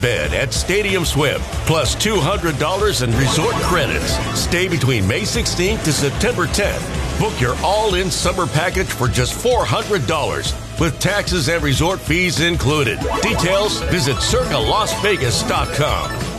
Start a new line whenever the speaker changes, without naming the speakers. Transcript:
bed at Stadium Swim, plus $200 in resort credits. Stay between May 16th to September 10th. Book your all-in summer package for just $400, with taxes and resort fees included. Details, visit CircaLasVegas.com.